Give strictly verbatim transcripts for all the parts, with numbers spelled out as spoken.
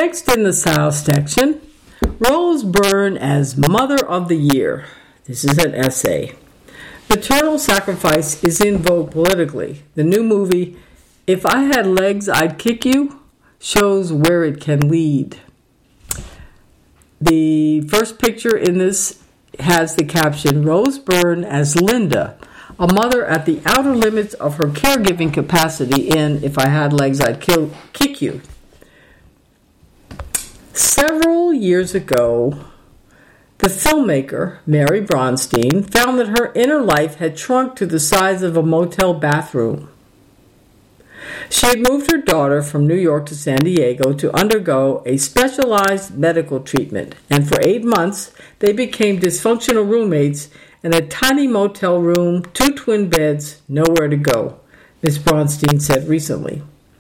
Next in the style section, Rose Byrne as Mother of the Year. This is an essay. Maternal sacrifice is in vogue politically. The new movie, If I Had Legs, I'd Kick You, shows where it can lead. The first picture in this has the caption, Rose Byrne as Linda, a mother at the outer limits of her caregiving capacity in If I Had Legs, I'd kill, Kick You. Several years ago, the filmmaker, Mary Bronstein, found that her inner life had shrunk to the size of a motel bathroom. She had moved her daughter from New York to San Diego to undergo a specialized medical treatment, and for eight months they became dysfunctional roommates in a tiny motel room, two twin beds, nowhere to go, Miss Bronstein said recently.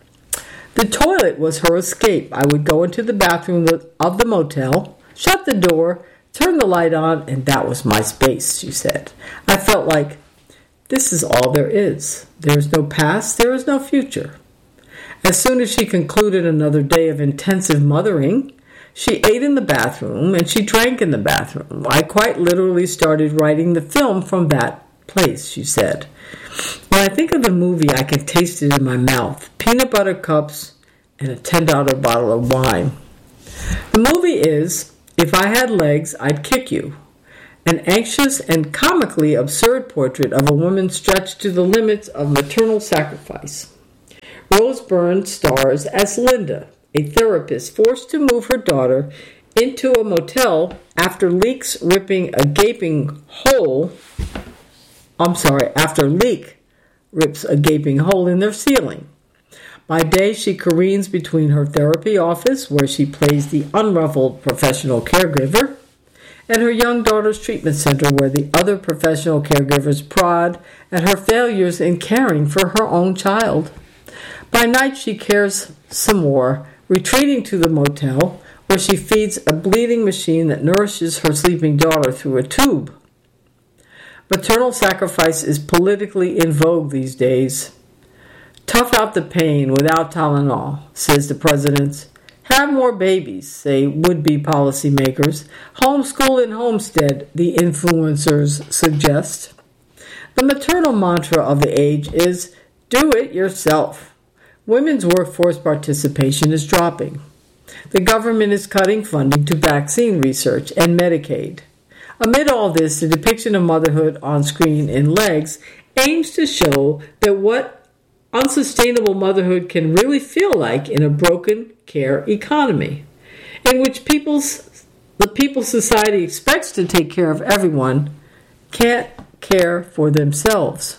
The toilet was her escape. I would go into the bathroom of the motel, shut the door, turn the light on, and that was my space, she said. I felt like, this is all there is. There is no past, there is no future. As soon as she concluded another day of intensive mothering, she ate in the bathroom and she drank in the bathroom. I quite literally started writing the film from that place, she said. When I think of the movie, I can taste it in my mouth. Peanut butter cups and a ten dollar bottle of wine. The movie is If I Had Legs, I'd Kick You, an anxious and comically absurd portrait of a woman stretched to the limits of maternal sacrifice. Rose Byrne stars as Linda, a therapist forced to move her daughter into a motel after leaks ripping a gaping hole. I'm sorry, after leak rips a gaping hole in their ceiling. By day, she careens between her therapy office, where she plays the unruffled professional caregiver, and her young daughter's treatment center, where the other professional caregivers prod at her failures in caring for her own child. By night, she cares some more, retreating to the motel, where she feeds a bleeding machine that nourishes her sleeping daughter through a tube. Maternal sacrifice is politically in vogue these days. Tough out the pain without Tylenol, says the president. Have more babies, say would-be policymakers. Homeschool and homestead, the influencers suggest. The maternal mantra of the age is, do it yourself. Women's workforce participation is dropping. The government is cutting funding to vaccine research and Medicaid. Amid all this, the depiction of motherhood on screen in Legs aims to show that what unsustainable motherhood can really feel like in a broken care economy, in which people's the people's society expects to take care of everyone can't care for themselves.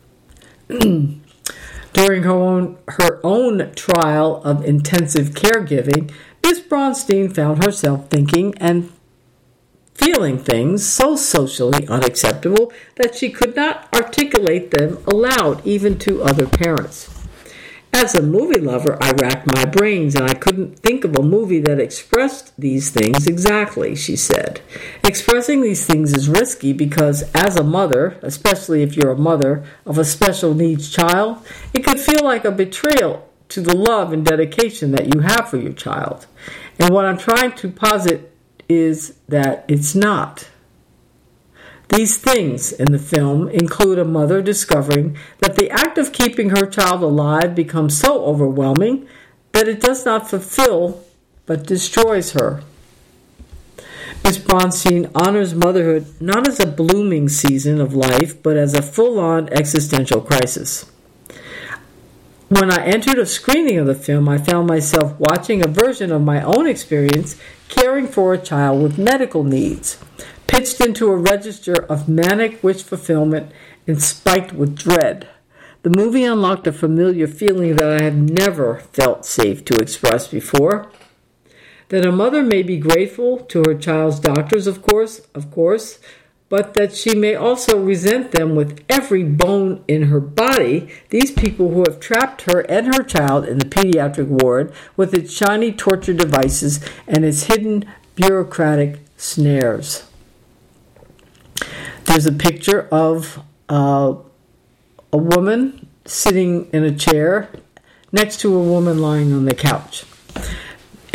During her own, her own trial of intensive caregiving, Miss Bronstein found herself thinking and feeling things so socially unacceptable that she could not articulate them aloud, even to other parents. As a movie lover, I racked my brains and I couldn't think of a movie that expressed these things exactly, she said. Expressing these things is risky because as a mother, especially if you're a mother of a special needs child, it could feel like a betrayal to the love and dedication that you have for your child. And what I'm trying to posit is that it's not. These things in the film include a mother discovering that the act of keeping her child alive becomes so overwhelming that it does not fulfill but destroys her. Miss Bronstein honors motherhood not as a blooming season of life, but as a full-on existential crisis. When I entered a screening of the film, I found myself watching a version of my own experience caring for a child with medical needs, pitched into a register of manic wish fulfillment and spiked with dread. The movie unlocked a familiar feeling that I have never felt safe to express before. That a mother may be grateful to her child's doctors, of course, of course, but that she may also resent them with every bone in her body, these people who have trapped her and her child in the pediatric ward with its shiny torture devices and its hidden bureaucratic snares. There's a picture of uh, a woman sitting in a chair next to a woman lying on the couch.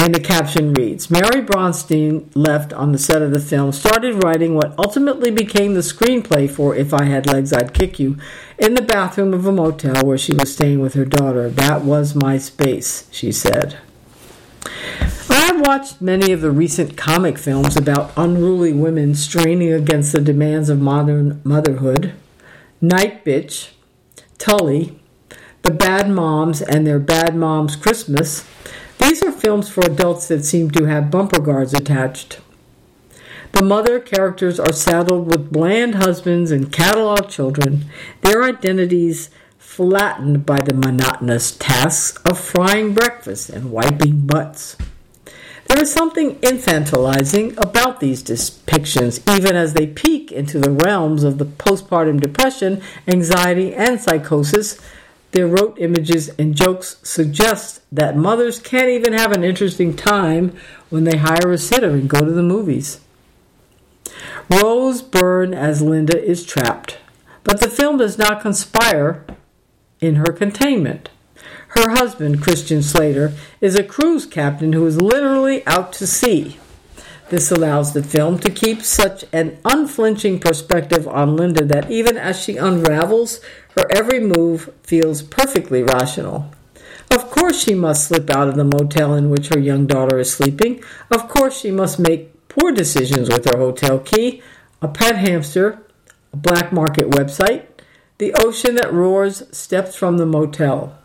And the caption reads, Mary Bronstein left on the set of the film, started writing what ultimately became the screenplay for If I Had Legs, I'd Kick You, in the bathroom of a motel where she was staying with her daughter. That was my space, she said. I have watched many of the recent comic films about unruly women straining against the demands of modern motherhood. Night Bitch, Tully, The Bad Moms and Their Bad Moms Christmas. These are films for adults that seem to have bumper guards attached. The mother characters are saddled with bland husbands and catalog children, their identities flattened by the monotonous tasks of frying breakfast and wiping butts. There is something infantilizing about these depictions, even as they peek into the realms of the postpartum depression, anxiety, and psychosis. Their rote images and jokes suggest that mothers can't even have an interesting time when they hire a sitter and go to the movies. Rose Byrne as Linda is trapped, but the film does not conspire in her containment. Her husband, Christian Slater, is a cruise captain who is literally out to sea. This allows the film to keep such an unflinching perspective on Linda that even as she unravels, her every move feels perfectly rational. Of course she must slip out of the motel in which her young daughter is sleeping. Of course she must make poor decisions with her hotel key, a pet hamster, a black market website, the ocean that roars steps from the motel.